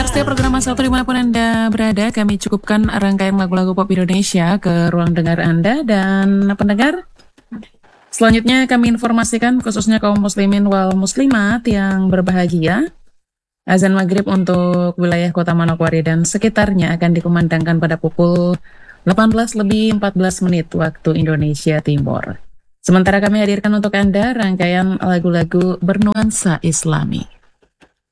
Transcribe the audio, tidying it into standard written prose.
Setiap program Masa Waktu dimanapun Anda berada, kami cukupkan rangkaian lagu-lagu pop Indonesia ke ruang dengar Anda. Dan pendengar, selanjutnya kami informasikan khususnya kaum muslimin wal muslimat yang berbahagia. Azan maghrib untuk wilayah Kota Manokwari dan sekitarnya akan dikumandangkan pada pukul 18:14 waktu Indonesia Timur. Sementara kami hadirkan untuk Anda rangkaian lagu-lagu bernuansa Islami.